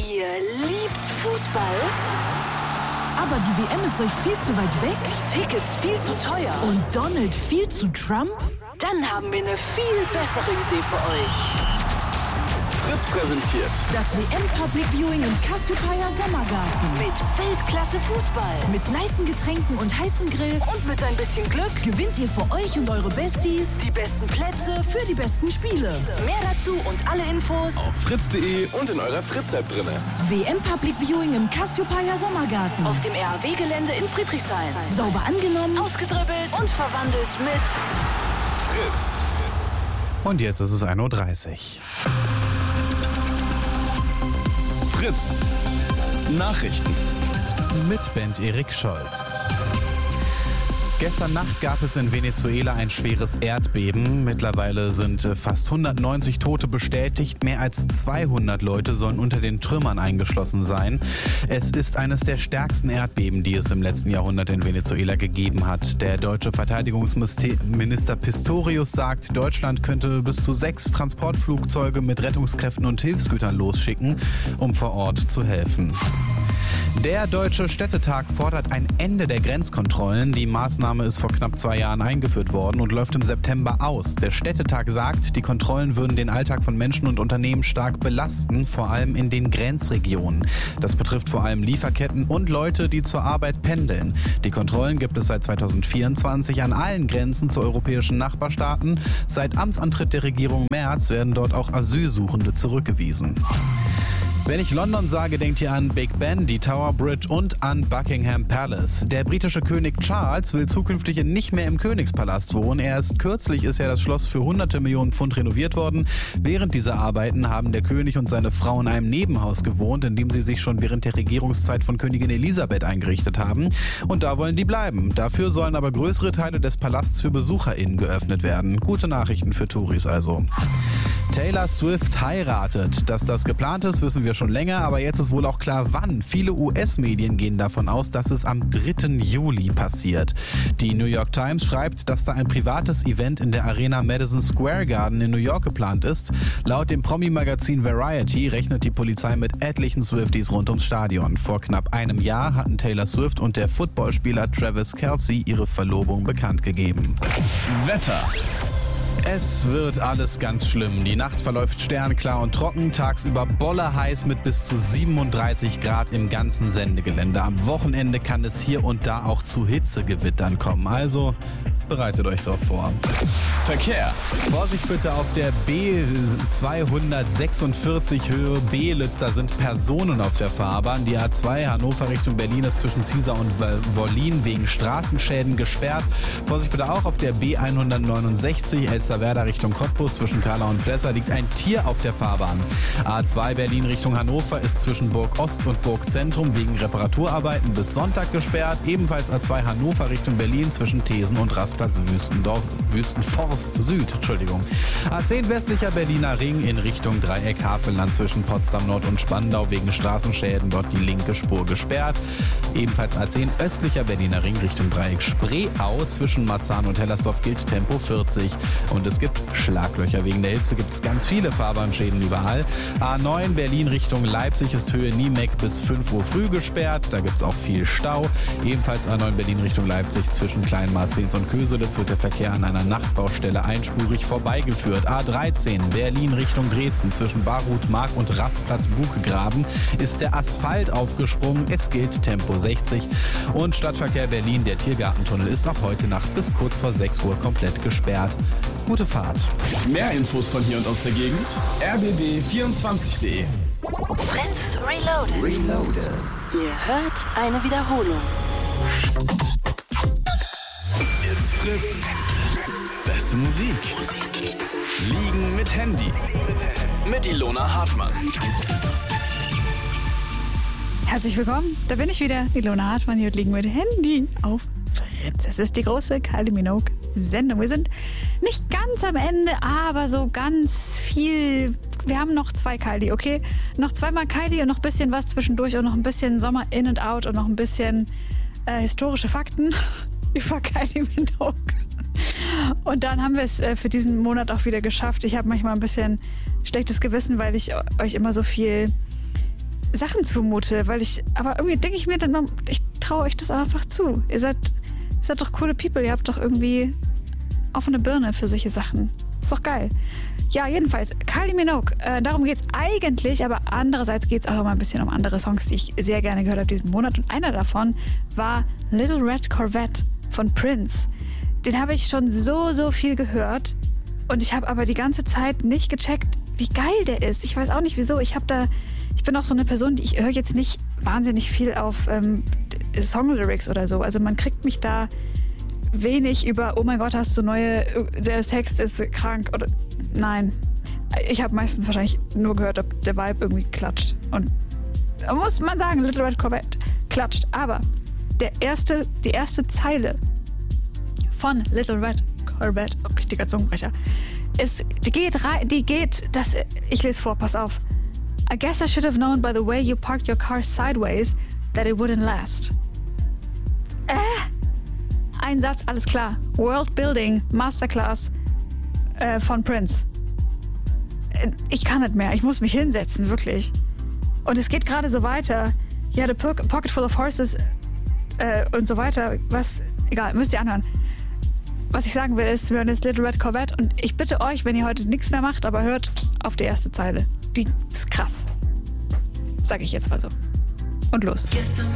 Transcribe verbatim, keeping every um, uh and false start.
Ihr liebt Fußball? Aber die W M ist euch viel zu weit weg? Die Tickets viel zu teuer? Und Donald viel zu Trump? Dann haben wir eine viel bessere Idee für euch. Fritz präsentiert das W M Public Viewing im Cassiopeia Sommergarten. Mit Weltklasse Fußball. Mit nicen Getränken und heißem Grill. Und mit ein bisschen Glück gewinnt ihr für euch und eure Besties die besten Plätze für die besten Spiele. Mehr dazu und alle Infos auf fritz punkt de und in eurer Fritz-App drin. W M Public Viewing im Cassiopeia Sommergarten. Auf dem R A W-Gelände in Friedrichshain. Sauber angenommen, ausgedribbelt und verwandelt mit Fritz. Und jetzt ist es ein Uhr dreißig. Fritz Nachrichten mit Band Erik Scholz. Gestern Nacht gab es in Venezuela ein schweres Erdbeben. Mittlerweile sind fast hundertneunzig Tote bestätigt. Mehr als zweihundert Leute sollen unter den Trümmern eingeschlossen sein. Es ist eines der stärksten Erdbeben, die es im letzten Jahrhundert in Venezuela gegeben hat. Der deutsche Verteidigungsminister Pistorius sagt, Deutschland könnte bis zu sechs Transportflugzeuge mit Rettungskräften und Hilfsgütern losschicken, um vor Ort zu helfen. Der Deutsche Städtetag fordert ein Ende der Grenzkontrollen. Die Maßnahme ist vor knapp zwei Jahren eingeführt worden und läuft im September aus. Der Städtetag sagt, die Kontrollen würden den Alltag von Menschen und Unternehmen stark belasten, vor allem in den Grenzregionen. Das betrifft vor allem Lieferketten und Leute, die zur Arbeit pendeln. Die Kontrollen gibt es seit zweitausendvierundzwanzig an allen Grenzen zu europäischen Nachbarstaaten. Seit Amtsantritt der Regierung Merz werden dort auch Asylsuchende zurückgewiesen. Wenn ich London sage, denkt ihr an Big Ben, die Tower Bridge und an Buckingham Palace. Der britische König Charles will zukünftig nicht mehr im Königspalast wohnen. Erst kürzlich ist ja das Schloss für hunderte Millionen Pfund renoviert worden. Während dieser Arbeiten haben der König und seine Frau in einem Nebenhaus gewohnt, in dem sie sich schon während der Regierungszeit von Königin Elisabeth eingerichtet haben. Und da wollen die bleiben. Dafür sollen aber größere Teile des Palasts für BesucherInnen geöffnet werden. Gute Nachrichten für Touris also. Taylor Swift heiratet. Dass das geplant ist, wissen wir schon länger, aber jetzt ist wohl auch klar, wann. Viele U S-Medien gehen davon aus, dass es am dritten Juli passiert. Die New York Times schreibt, dass da ein privates Event in der Arena Madison Square Garden in New York geplant ist. Laut dem Promi-Magazin Variety rechnet die Polizei mit etlichen Swifties rund ums Stadion. Vor knapp einem Jahr hatten Taylor Swift und der Footballspieler Travis Kelce ihre Verlobung bekannt gegeben. Wetter. Es wird alles ganz schlimm. Die Nacht verläuft sternklar und trocken, tagsüber bollerheiß mit bis zu siebenunddreißig Grad im ganzen Sendegelände. Am Wochenende kann es hier und da auch zu Hitzegewittern kommen. Also bereitet euch darauf vor. Verkehr. Vorsicht bitte auf der B zweihundertsechsundvierzig Höhe Beelitz. Da sind Personen auf der Fahrbahn. Die A zwei Hannover Richtung Berlin ist zwischen Ziesar und Wollin wegen Straßenschäden gesperrt. Vorsicht bitte auch auf der B hundertneunundsechzig Elsterwerda Richtung Cottbus. Zwischen Karlau und Plessa liegt ein Tier auf der Fahrbahn. A zwei Berlin Richtung Hannover ist zwischen Burg Ost und Burg Zentrum wegen Reparaturarbeiten bis Sonntag gesperrt. Ebenfalls A zwei Hannover Richtung Berlin zwischen Thesen und Rastplatz Wüstendorf, Wüstenforst Süd. Entschuldigung. A zehn westlicher Berliner Ring in Richtung Dreieck Havelland zwischen Potsdam Nord und Spandau wegen Straßenschäden. Dort die linke Spur gesperrt. Ebenfalls A zehn östlicher Berliner Ring Richtung Dreieck Spreeau zwischen Marzahn und Hellersdorf gilt Tempo vierzig. Und es gibt Schlaglöcher. Wegen der Hitze gibt es ganz viele Fahrbahnschäden überall. A neun Berlin Richtung Leipzig ist Höhe Niemeck bis fünf Uhr früh gesperrt. Da gibt es auch viel Stau. Ebenfalls A neun Berlin Richtung Leipzig zwischen Kleinmarzens und Köselitz wird der Verkehr an einer Nachtbaustelle einspurig vorbeigeführt. A dreizehn Berlin Richtung Drezen zwischen Barut Mark und Rastplatz Buchgraben ist der Asphalt aufgesprungen. Es gilt Tempo sechzig. Und Stadtverkehr Berlin, der Tiergartentunnel ist auch heute Nacht bis kurz vor sechs Uhr komplett gesperrt. Gute Fahrt. Mehr Infos von hier und aus der Gegend r b b vierundzwanzig punkt de. Fritz Reloaded. Reloaded. Ihr hört eine Wiederholung. It's Fritz. Beste Musik. Liegen mit Handy. Mit Ilona Hartmann. Herzlich willkommen, da bin ich wieder, Ilona Hartmann, hier liegen mit Handy auf Fritz. Es ist die große Kylie Minogue-Sendung. Wir sind nicht ganz am Ende, aber so ganz viel. Wir haben noch zwei Kylie, okay? Noch zweimal Kylie und noch ein bisschen was zwischendurch und noch ein bisschen Sommer in and out und noch ein bisschen äh, historische Fakten über Kylie Minogue. Und dann haben wir es äh, für diesen Monat auch wieder geschafft. Ich habe manchmal ein bisschen schlechtes Gewissen, weil ich euch immer so viel Sachen zumute, weil ich, aber irgendwie denke ich mir dann, ich traue euch das einfach zu. Ihr seid, ihr seid doch coole People, ihr habt doch irgendwie offene Birne für solche Sachen. Ist doch geil. Ja, jedenfalls, Kylie Minogue, äh, darum geht's eigentlich, aber andererseits geht's auch immer ein bisschen um andere Songs, die ich sehr gerne gehört habe diesen Monat. Und einer davon war Little Red Corvette von Prince. Den habe ich schon so, so viel gehört und ich habe aber die ganze Zeit nicht gecheckt, wie geil der ist. Ich weiß auch nicht wieso. Ich habe da, ich bin auch so eine Person, die ich höre jetzt nicht wahnsinnig viel auf ähm, Songlyrics oder so. Also man kriegt mich da wenig über, oh mein Gott, hast du neue, der Text ist krank oder nein. Ich habe meistens wahrscheinlich nur gehört, ob der Vibe irgendwie klatscht. Und da muss man sagen, Little Red Corvette klatscht. Aber der erste, die erste Zeile von Little Red Corvette, oh, richtiger Zungenbrecher, ist, die geht rein, die geht, das, ich lese vor, pass auf. I guess I should have known by the way you parked your car sideways that it wouldn't last. Äh? Ein Satz, alles klar. World Building, Masterclass äh, von Prince. Äh, ich kann nicht mehr, ich muss mich hinsetzen, wirklich. Und es geht gerade so weiter. You had a po- pocket full of horses äh, und so weiter. Was, egal, müsst ihr anhören. Was ich sagen will, ist, wir hören jetzt Little Red Corvette und ich bitte euch, wenn ihr heute nichts mehr macht, aber hört auf die erste Zeile. Die ist krass. Sag ich jetzt mal so. Und los. Guess I'm